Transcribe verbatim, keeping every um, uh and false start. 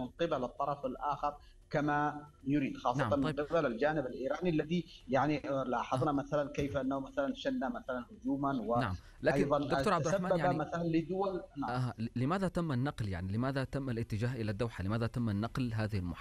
من قبل الطرف الآخر كما يريد، خاصة نعم. من طيب. قبل الجانب الإيراني الذي يعني آآ آه. لاحظنا مثلًا كيف أنه مثلًا شن مثلًا هجومًا، نعم، لكن وأيضًا دكتور عبد الرحمن تسبب يعني مثلًا لدول. نعم. آه، لماذا تم النقل، يعني لماذا تم الاتجاه إلى الدوحة؟ لماذا تم النقل هذه المحادثة